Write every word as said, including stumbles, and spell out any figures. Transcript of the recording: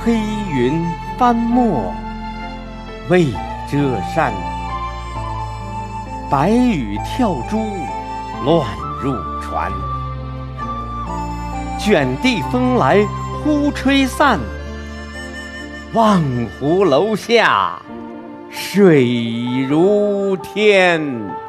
黑云翻墨未遮山，白雨跳珠乱入船。卷地风来忽吹散，望湖楼下水如天。